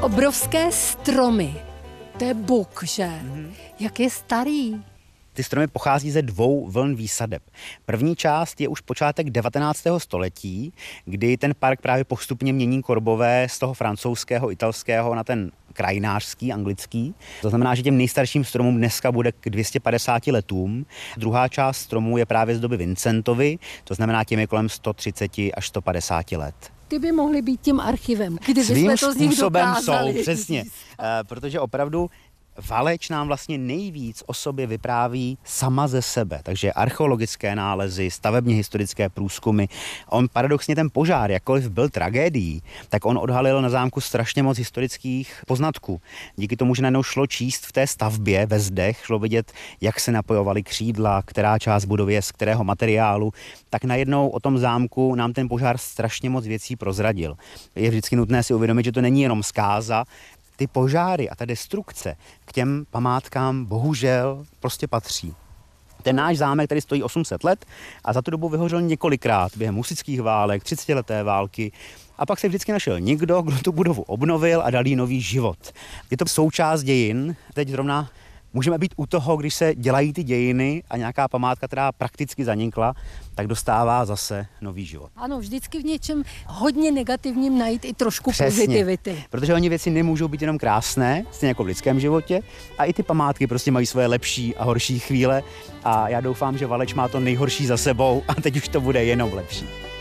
Obrovské stromy. To je buk, že? Jak je starý. Ty stromy pochází ze 2 vln výsadeb. První část je už počátek 19. století, kdy ten park právě postupně mění korbové z toho francouzského, italského na ten krajinářský, anglický. To znamená, že těm nejstarším stromům dneska bude k 250 letům. Druhá část stromů je právě z doby Vincentovy, to znamená těm je kolem 130 až 150 let. Ty by mohly být tím archivem, kdyby Svým jsme to z nich způsobem dokázali. jsou, přesně, protože opravdu Valeč nám vlastně nejvíc o sobě vypráví sama ze sebe, takže archeologické nálezy, stavebně historické průzkumy. On paradoxně ten požár, jakkoliv byl tragédií, tak on odhalil na zámku strašně moc historických poznatků. Díky tomu, že najednou šlo číst v té stavbě ve zdech, šlo vidět, jak se napojovaly křídla, která část budovy je z kterého materiálu, tak najednou o tom zámku nám ten požár strašně moc věcí prozradil. Je vždycky nutné si uvědomit, že to není jenom zkáza. Ty požáry a ta destrukce k těm památkám bohužel prostě patří. Ten náš zámek tady stojí 800 let a za tu dobu vyhořel několikrát během husitských válek, 30leté války a pak se vždycky našel někdo, kdo tu budovu obnovil a dal jí nový život. Je to součást dějin. Teď zrovna můžeme být u toho, když se dělají ty dějiny a nějaká památka, která prakticky zanikla, tak dostává zase nový život. Ano, vždycky v něčem hodně negativním najít i trošku Přesně, pozitivity. protože oni věci nemůžou být jenom krásné, stejně jako v lidském životě, a i ty památky prostě mají svoje lepší a horší chvíle a já doufám, že Valeč má to nejhorší za sebou a teď už to bude jenom lepší.